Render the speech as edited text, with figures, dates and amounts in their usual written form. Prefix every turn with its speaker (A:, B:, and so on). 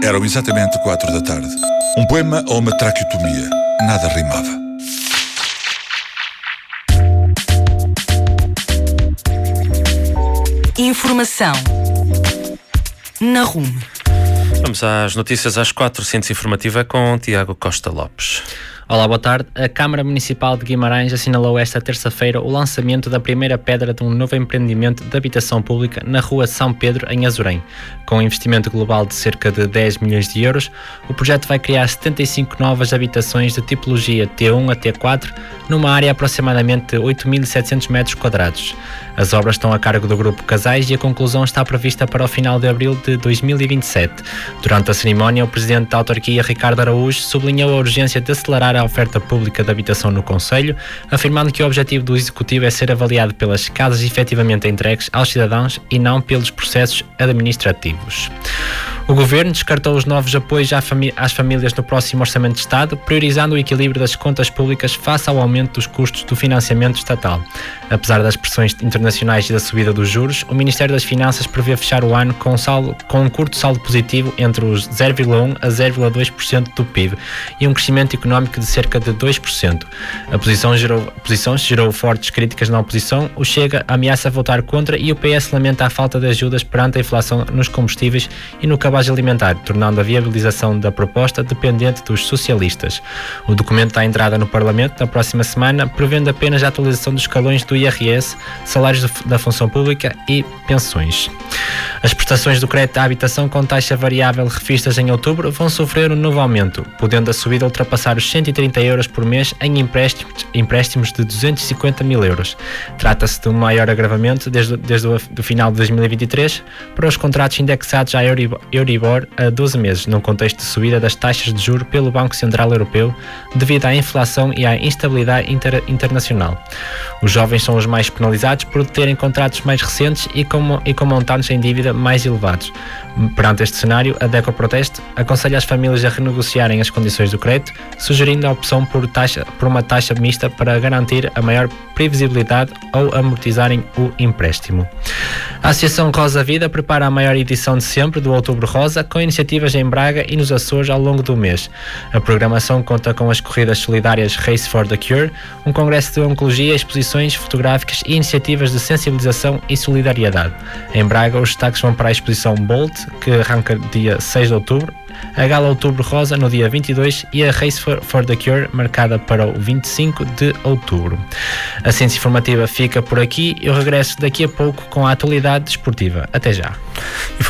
A: Eram exatamente 4 da tarde. Um poema ou uma traqueotomia. Nada rimava.
B: Informação na RUM.
C: Vamos às notícias às 4, Síntese Informativa com Tiago Costa Lopes.
D: Olá, boa tarde. A Câmara Municipal de Guimarães assinalou esta terça-feira o lançamento da primeira pedra de um novo empreendimento de habitação pública na Rua São Pedro, em Azurém. Com um investimento global de cerca de 10 milhões de euros, o projeto vai criar 75 novas habitações de tipologia T1 a T4, numa área aproximadamente de 8.700 metros quadrados. As obras estão a cargo do Grupo Casais e a conclusão está prevista para o final de abril de 2027. Durante a cerimónia, o Presidente da Autarquia, Ricardo Araújo, sublinhou a urgência de acelerar a oferta pública de habitação no concelho, afirmando que o objetivo do Executivo é ser avaliado pelas casas efetivamente entregues aos cidadãos e não pelos processos administrativos. O Governo descartou os novos apoios às famílias no próximo Orçamento de Estado, priorizando o equilíbrio das contas públicas face ao aumento dos custos do financiamento estatal. Apesar das pressões internacionais e da subida dos juros, o Ministério das Finanças prevê fechar o ano com um curto saldo positivo entre os 0,1% a 0,2% do PIB e um crescimento económico de cerca de 2%. A posição gerou fortes críticas na oposição, o Chega ameaça votar contra e o PS lamenta a falta de ajudas perante a inflação nos combustíveis e no cabaz alimentar, tornando a viabilização da proposta dependente dos socialistas. O documento dá entrada no Parlamento na próxima semana, prevendo apenas a atualização dos escalões do IRS, salários da função pública e pensões. As prestações do crédito à habitação com taxa variável revistas em outubro vão sofrer um novo aumento, podendo a subida ultrapassar os 130 euros por mês em empréstimos de 250 mil euros. Trata-se de um maior agravamento desde o final de 2023 para os contratos indexados à Euribor a 12 meses, num contexto de subida das taxas de juros pelo Banco Central Europeu devido à inflação e à instabilidade internacional. Os jovens são os mais penalizados por terem contratos mais recentes e com montantes em dívida mais elevados. Perante este cenário, a DECO Proteste aconselha as famílias a renegociarem as condições do crédito, sugerindo a opção por uma taxa mista para garantir a maior previsibilidade ou amortizarem o empréstimo. A Associação Rosa Vida prepara a maior edição de sempre do Outubro Rosa, com iniciativas em Braga e nos Açores ao longo do mês. A programação conta com as corridas solidárias Race for the Cure, um congresso de oncologia, exposições fotográficas e iniciativas de sensibilização e solidariedade. Em Braga, os destaques vão para a exposição Bolt, que arranca dia 6 de outubro, a Gala Outubro Rosa no dia 22 e a Race for the Cure marcada para o 25 de outubro. A Ciência Informativa fica por aqui. Eu regresso daqui a pouco com a atualidade desportiva. Até já.